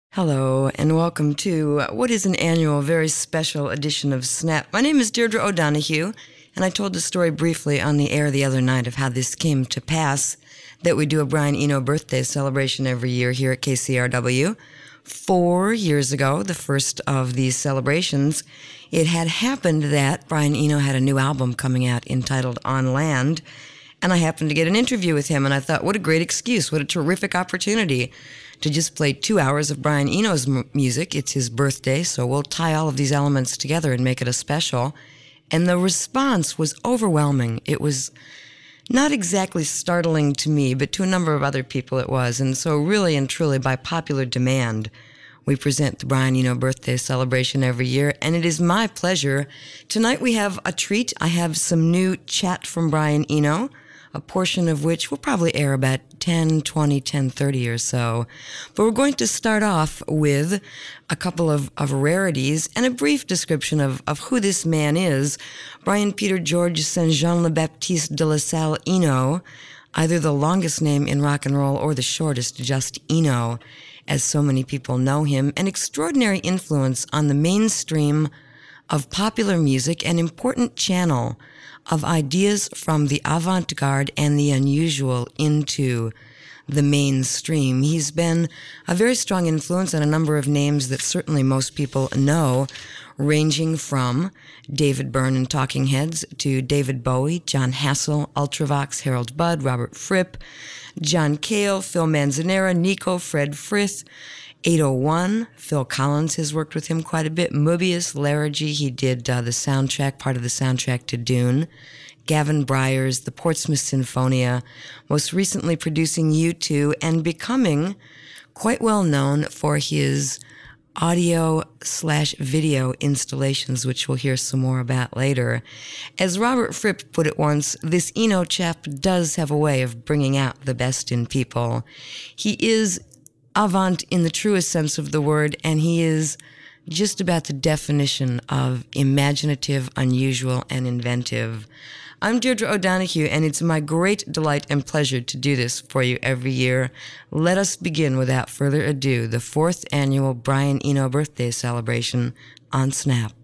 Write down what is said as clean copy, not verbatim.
Hello, and welcome to what is an annual, very special edition of Snap. My name is Deirdre O'Donoghue, and I told the story briefly on the air the other night of how this came to pass, that we do a Brian Eno birthday celebration every year here at KCRW. 4 years ago, the first of these celebrations, it had happened that Brian Eno had a new album coming out entitled On Land, and I happened to get an interview with him, and I thought, what a great excuse, what a terrific opportunity to just play 2 hours of Brian Eno's music. It's his birthday, so we'll tie all of these elements together and make it a special. And the response was overwhelming. It was not exactly startling to me, but to a number of other people it was. And so really and truly, by popular demand, we present the Brian Eno birthday celebration every year, and it is my pleasure. Tonight we have a treat. I have some new chat from Brian Eno, a portion of which will probably air about 10:20, 10:30 or so. But we're going to start off with a couple of rarities and a brief description of who this man is. Brian Peter George Saint Jean Le Baptiste de La Salle Eno, either the longest name in rock and roll or the shortest, just Eno, as so many people know him. An extraordinary influence on the mainstream of popular music, an important channel of ideas from the avant-garde and the unusual into the mainstream. He's been a very strong influence on a number of names that certainly most people know, ranging from David Byrne and Talking Heads to David Bowie, John Hassel, Ultravox, Harold Budd, Robert Fripp, John Cale, Phil Manzanera, Nico, Fred Frith, 801, Phil Collins has worked with him quite a bit. Moebius, Larrigee, he did the soundtrack, part of the soundtrack to Dune. Gavin Bryars, the Portsmouth Sinfonia, most recently producing U2 and becoming quite well known for his audio/video installations, which we'll hear some more about later. As Robert Fripp put it once, this Eno chap does have a way of bringing out the best in people. He is avant in the truest sense of the word, and he is just about the definition of imaginative, unusual, and inventive. I'm Deirdre O'Donoghue, and it's my great delight and pleasure to do this for you every year. Let us begin without further ado, the 4th annual Brian Eno birthday celebration on Snap.